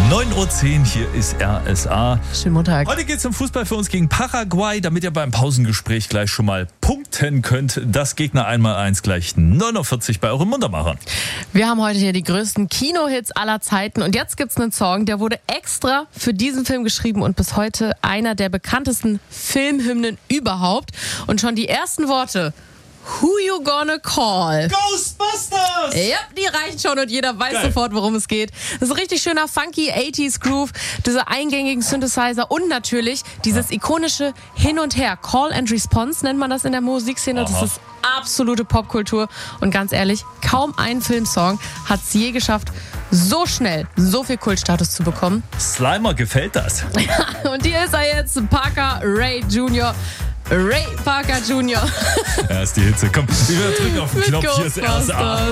9:10 Uhr, hier ist RSA. Schönen Montag. Heute geht es im Fußball für uns gegen Paraguay, damit ihr beim Pausengespräch gleich schon mal punkten könnt. Das Gegner 1x1 gleich 49 bei euren Muntermachern. Wir haben heute hier die größten Kinohits aller Zeiten und jetzt gibt's einen Song, der wurde extra für diesen Film geschrieben und bis heute einer der bekanntesten Filmhymnen überhaupt. Und schon die ersten Worte: Who you gonna call? Ghostbusters! Ja, die reichen schon und jeder weiß Geil. sofort, worum es geht. Das ist ein richtig schöner funky 80s Groove, diese eingängigen Synthesizer und natürlich dieses ikonische Hin und Her. Call and Response nennt man das in der Musikszene. Aha. Das ist absolute Popkultur und ganz ehrlich, kaum ein Filmsong hat es je geschafft, so schnell so viel Kultstatus zu bekommen. Slimer gefällt das. Und hier ist er jetzt, Parker Ray Jr. Ray Parker Jr. Ja, ist die Hitze. Komm, wir drücken auf den Mit Knopf. Hier ist RSA. Ghostbusters.